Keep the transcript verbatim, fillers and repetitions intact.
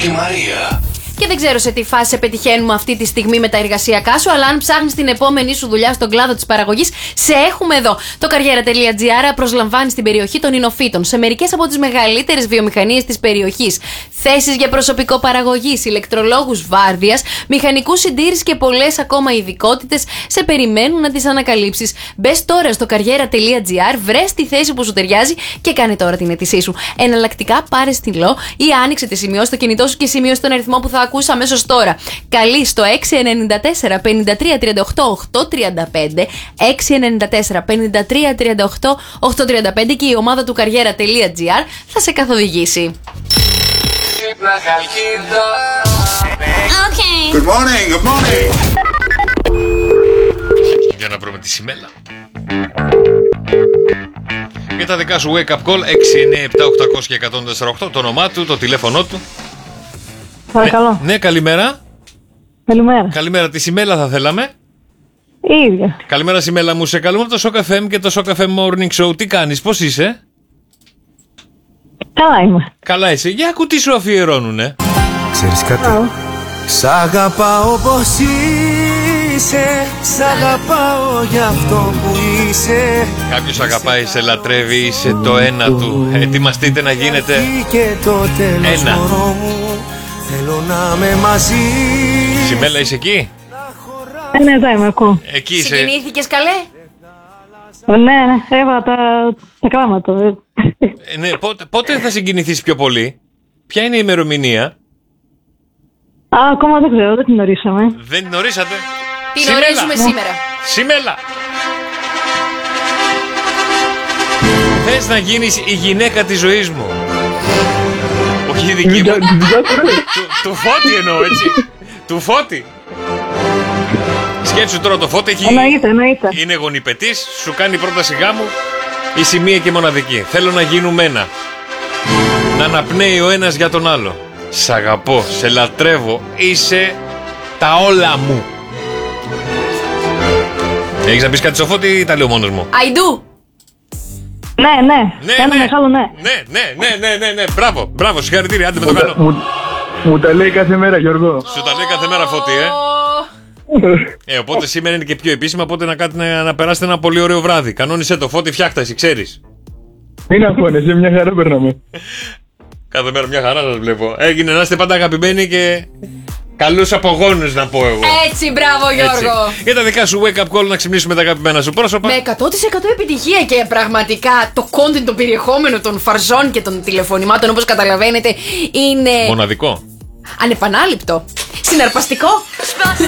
και Μαρία. Και δεν ξέρω σε τι φάση σε πετυχαίνουμε αυτή τη στιγμή με τα εργασιακά σου, αλλά αν ψάχνεις την επόμενη σου δουλειά στον κλάδο της παραγωγής, σε έχουμε εδώ. Το καριέρα.gr προσλαμβάνει στην περιοχή των Ινοφύτων σε μερικές από τις μεγαλύτερες βιομηχανίες της περιοχής. Θέσεις για προσωπικό παραγωγής, ηλεκτρολόγους βάρδιας, μηχανικούς συντήρησης και πολλές ακόμα ειδικότητες σε περιμένουν να τις ανακαλύψεις. Μπες τώρα στο καριέρα.gr, βρες τη θέση που σου ταιριάζει και κάνε τώρα την αίτησή σου. Εναλλακτικά πάρε στυλό ή άνοιξε τη σημειώση στο κινητό σου και σημειώσε τον αριθμό που θα ακούσει αμέσως τώρα. Καλεί στο έξι εννιά τέσσερα πέντε τρία τρία οκτώ οκτώ τρία πέντε, έξι εννιά τέσσερα πέντε τρία τρία οκτώ οκτώ τρία πέντε και η ομάδα του καριέρα.gr θα σε καθοδηγήσει. Okay. Good morning, good morning. Για να βρούμε τη Σιμέλα. Για τα δικά σου wake up call έξι εννιά επτά οκτώ μηδέν μηδέν ένα μηδέν τέσσερα οκτώ, το όνομά του, το τηλέφωνό του. Παρακαλώ. Ναι, ναι, καλημέρα. Καλημέρα. Καλημέρα, τη Σιμέλα θα θέλαμε. Η ίδια. Καλημέρα Σιμέλα μου, σε καλούμε από το Shock εφ εμ και το Shock εφ εμ Morning Show. Τι κάνεις, πώς είσαι? Καλά είμαι. Καλά είσαι, για ακού τι σου αφιερώνουνε. Ξέρεις κάτι? Oh. Σ' αγαπάω πως είσαι, σ' αγαπάω για αυτό που είσαι. Κάποιος αγαπάει, σε λατρεύει, είσαι το ένα του. Ετοιμαστείτε να γίνετε ένα. Θέλω να είμαι μαζί. Σιμέλα, είσαι εκεί? Ε, ναι, εδώ είμαι, ακούω. Εκεί είσαι. Συγκινήθηκες καλέ? Ναι, ναι, έβαλα τα, τα κλάματα. Ε, ναι, πότε, πότε θα συγκινηθείς πιο πολύ? Ποια είναι η ημερομηνία? Α, ακόμα δεν ξέρω, δεν την γνωρίσαμε. Δεν την γνωρίσατε? Την γνωρίζουμε σήμερα. Σιμέλα! Θες να γίνεις η γυναίκα της ζωής μου? Όχι η δική μου. του, του Φώτη εννοώ, έτσι. Του Φώτη. Σκέψου τώρα, το Φώτη έχει... Εννοείται, εννοείται. Είναι γονιπετής, σου κάνει πρόταση γάμου. Είσαι μία και μοναδική. Θέλω να γίνουμε ένα. Να αναπνέει ο ένας για τον άλλο. Σ' αγαπώ, σε λατρεύω, είσαι τα όλα μου. Έχεις να πεις κάτι στο Φώτη ή τα λέω μόνος μου? I do. Ναι, ναι, ναι, ένα ναι. μεγάλο ναι. Ναι, ναι, ναι, ναι, ναι, ναι. Μπράβο, μπράβο, συγχαρητήρια, άντε με το καλό. Μου, μου τα λέει κάθε μέρα, Γιώργο. Σου τα λέει κάθε μέρα, Φώτη, ε. Ε, οπότε σήμερα είναι και πιο επίσημα, οπότε να, κάτε, να, να περάσετε ένα πολύ ωραίο βράδυ. Κανόνισε το, Φώτη, φτιάχτα, εσύ ξέρεις. Μην αγχώνεσαι, μια χαρά περνάμε. Κάθε μέρα μια χαρά σας βλέπω. Έγινε να είστε πάντα αγαπημένοι και καλούς απογόνους, να πω εγώ. Έτσι, μπράβο Γιώργο. Έτσι. Για τα δικά σου wake up call να ξυπνήσουμε τα αγαπημένα σου πρόσωπα. Με εκατό τοις εκατό επιτυχία και πραγματικά το content, το περιεχόμενο των φαρζών και των τηλεφωνημάτων, όπως καταλαβαίνετε, είναι μοναδικό, ανεπανάληπτο, συναρπαστικό.